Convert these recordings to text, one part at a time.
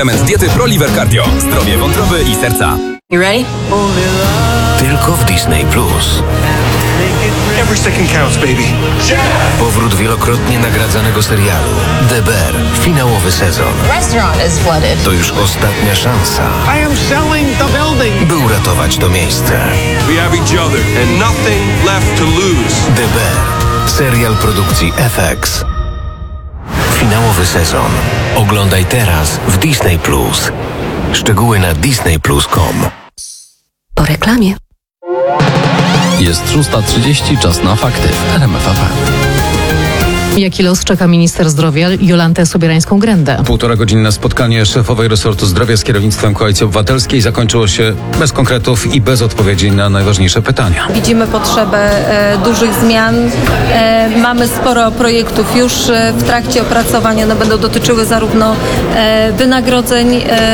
Element diety ProLiver Cardio. Zdrowie wątroby i serca. You ready? Tylko w Disney Plus. Every second counts, baby. Powrót wielokrotnie nagradzanego serialu The Bear. Finałowy sezon. Restaurant is flooded. To już ostatnia szansa, I am selling the building. by uratować to miejsce. We have each other and nothing left to lose. The Bear. Serial produkcji FX. Finałowy sezon. Oglądaj teraz w Disney Plus. Szczegóły na disneyplus.com. Po reklamie. Jest 6:30, czas na fakty w RMF FM. Jaki los czeka minister zdrowia Jolantę Sobierańską-Grendę? Półtoragodzinne spotkanie szefowej resortu zdrowia z kierownictwem Koalicji Obywatelskiej zakończyło się bez konkretów i bez odpowiedzi na najważniejsze pytania. Widzimy potrzebę dużych zmian. Mamy sporo projektów już w trakcie opracowania. One będą dotyczyły zarówno wynagrodzeń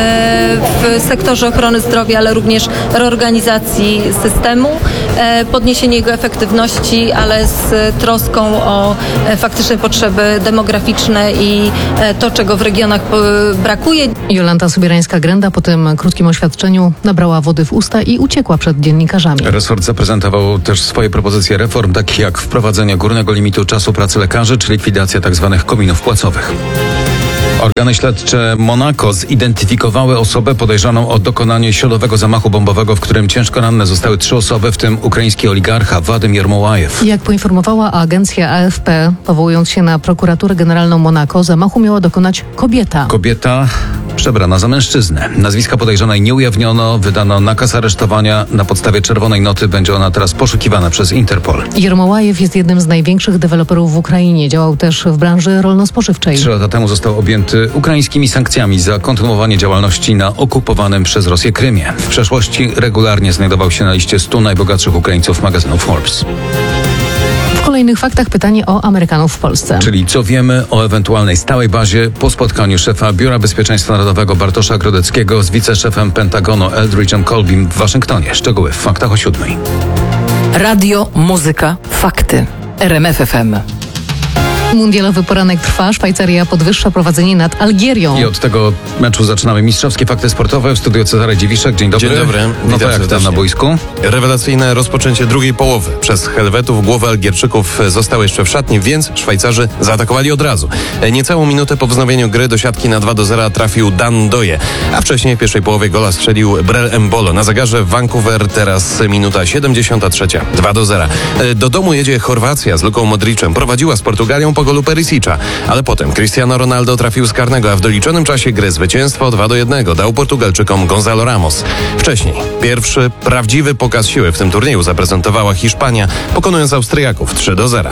w sektorze ochrony zdrowia, ale również reorganizacji systemu, podniesienie jego efektywności, ale z troską o faktyczne potrzeby demograficzne i to, czego w regionach brakuje. Jolanta Sobierańska-Grenda po tym krótkim oświadczeniu nabrała wody w usta i uciekła przed dziennikarzami. Resort zaprezentował też swoje propozycje reform, takie jak wprowadzenie górnego limitu czasu pracy lekarzy, czy likwidacja tzw. kominów płacowych. Organy śledcze Monako zidentyfikowały osobę podejrzaną o dokonanie środowego zamachu bombowego, w którym ciężko ranne zostały 3 osoby, w tym ukraiński oligarcha Wadim Jermołajew. Jak poinformowała agencja AFP, powołując się na prokuraturę generalną Monako, zamachu miała dokonać kobieta. Kobieta przebrana za mężczyznę. Nazwiska podejrzanej nie ujawniono, wydano nakaz aresztowania. Na podstawie czerwonej noty będzie ona teraz poszukiwana przez Interpol. Jermołajew jest jednym z największych deweloperów w Ukrainie. Działał też w branży rolno-spożywczej. 3 lata temu został objęty ukraińskimi sankcjami za kontynuowanie działalności na okupowanym przez Rosję Krymie. W przeszłości regularnie znajdował się na liście 100 najbogatszych Ukraińców magazynu Forbes. W kolejnych faktach pytanie o Amerykanów w Polsce. Czyli co wiemy o ewentualnej stałej bazie po spotkaniu szefa Biura Bezpieczeństwa Narodowego Bartosza Grodeckiego z wiceszefem Pentagonu Eldridge'em Colbym w Waszyngtonie. Szczegóły w faktach o 7:00. Radio, muzyka, fakty. RMF FM. Mundialowy poranek trwa. Szwajcaria podwyższa prowadzenie nad Algierią. I od tego meczu zaczynamy mistrzowskie fakty sportowe. W studiu Cezary Dziewiszek. Dzień dobry. Dzień dobry. No to jak tam na boisku? Rewelacyjne rozpoczęcie drugiej połowy. Przez Helwetów głowy Algierczyków zostały jeszcze w szatni, więc Szwajcarzy zaatakowali od razu. Niecałą minutę po wznowieniu gry do siatki na 2-0 trafił Dan Doje, a wcześniej w pierwszej połowie gola strzelił Brel Embolo. Na zegarze Vancouver teraz minuta 73. 2-0. Do domu jedzie Chorwacja z Luką Modricem. Prowadziła z Portugalią po golu Perisicza, ale potem Cristiano Ronaldo trafił z karnego, a w doliczonym czasie gry zwycięstwo 2-1 dał Portugalczykom Gonzalo Ramos. Wcześniej pierwszy prawdziwy pokaz siły w tym turnieju zaprezentowała Hiszpania, pokonując Austriaków 3-0.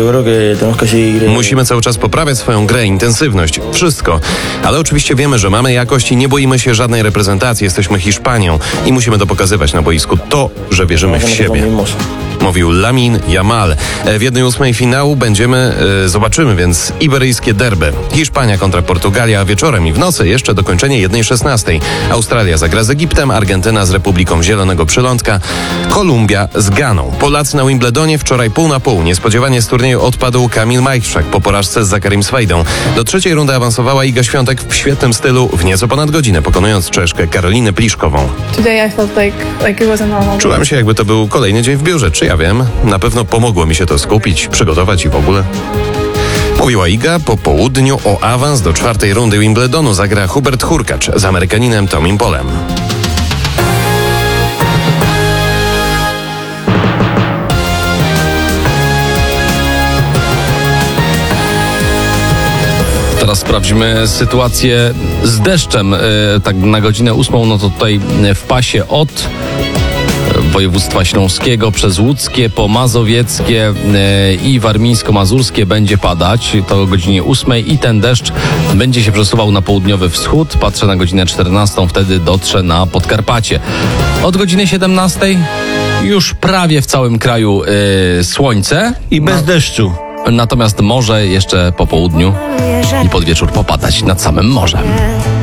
Musimy cały czas poprawiać swoją grę, intensywność, wszystko, ale oczywiście wiemy, że mamy jakość i nie boimy się żadnej reprezentacji. Jesteśmy Hiszpanią i musimy to pokazywać na boisku, to, że wierzymy w siebie. Mówił Lamine Yamal. W 1/8 finału zobaczymy więc iberyjskie derby. Hiszpania kontra Portugalia, wieczorem i w nocy jeszcze dokończenie 1/16. Australia zagra z Egiptem, Argentyna z Republiką Zielonego Przylądka, Kolumbia z Ganą. Polacy na Wimbledonie wczoraj 50/50. Niespodziewanie z turnieju odpadł Kamil Majchrzak po porażce z Zakarim Swajdą. Do 3. rundy awansowała Iga Świątek w świetnym stylu w nieco ponad godzinę, pokonując Czeszkę Karolinę Pliszkową. Czułem się, jakby to był kolejny dzień w biurze. Czy ja wiem? Na pewno pomogło mi się to skupić, przygotować i w ogóle. Mówiła Iga. Po południu o awans do 4. rundy Wimbledonu zagra Hubert Hurkacz z Amerykaninem Tomim Polem. Teraz sprawdzimy sytuację z deszczem. Tak na godzinę 8:00, no to tutaj w pasie od województwa śląskiego przez łódzkie po mazowieckie i warmińsko-mazurskie będzie padać. To o godzinie 8:00 i ten deszcz będzie się przesuwał na południowy wschód. Patrzę na godzinę 14:00, wtedy dotrze na Podkarpacie. Od godziny 17:00 już prawie w całym kraju słońce. I bez deszczu. Natomiast może jeszcze po południu i pod wieczór popadać nad samym morzem.